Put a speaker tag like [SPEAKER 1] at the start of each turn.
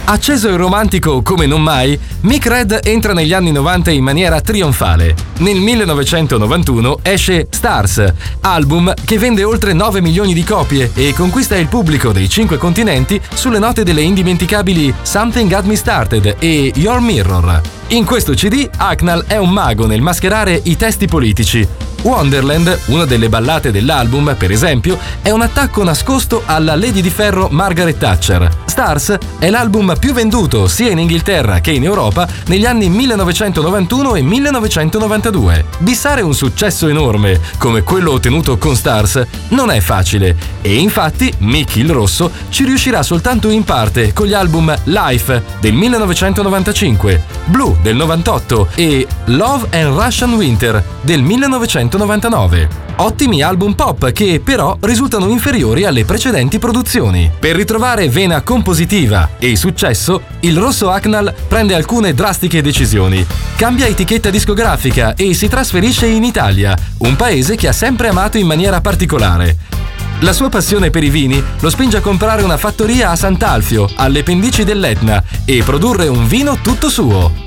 [SPEAKER 1] Acceso e romantico come non mai, Mick Red entra negli anni 90 in maniera trionfale. Nel 1991 esce Stars, album che vende oltre 9 milioni di copie e conquista il pubblico dei 5 continenti sulle note delle indimenticabili Something Got Me Started e Your Mirror. In questo CD, Hucknall è un mago nel mascherare i testi politici. Wonderland, una delle ballate dell'album, per esempio, è un attacco nascosto alla Lady di Ferro Margaret Thatcher. Stars è l'album più venduto sia in Inghilterra che in Europa negli anni 1991 e 1992. Bissare un successo enorme come quello ottenuto con Stars non è facile e infatti Mickey il Rosso ci riuscirà soltanto in parte con gli album Life del 1995, Blue del 98 e Love and Russian Winter del 1999. Ottimi album pop che però risultano inferiori alle precedenti produzioni. Per ritrovare vena compositiva e successo, il Rosso Hucknall prende alcune drastiche decisioni. Cambia etichetta discografica e si trasferisce in Italia, un paese che ha sempre amato in maniera particolare. La sua passione per i vini lo spinge a comprare una fattoria a Sant'Alfio, alle pendici dell'Etna, e produrre un vino tutto suo,